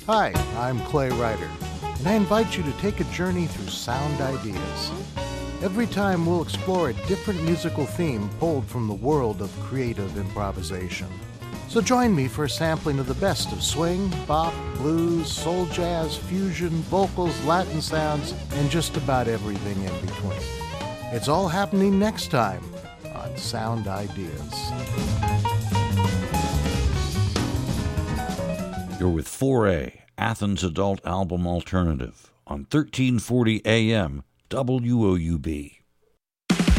Hi, I'm Clay Ryder, and I invite you to take a journey through sound ideas. Every time we'll explore a different musical theme pulled from the world of creative improvisation. So join me for a sampling of the best of swing, bop, blues, soul jazz, fusion, vocals, Latin sounds, and just about everything in between. It's all happening next time on Sound Ideas. You're with 4A, Athens Adult Album Alternative, on 1340 AM WOUB.